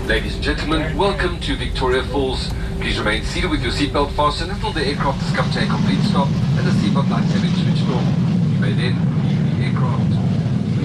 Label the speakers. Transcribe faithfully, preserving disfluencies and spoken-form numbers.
Speaker 1: Ladies and gentlemen, welcome to Victoria Falls. Please remain seated with your seatbelt fastened until the aircraft has come to a complete stop and the seatbelt lights have been switched off. You may then leave the aircraft.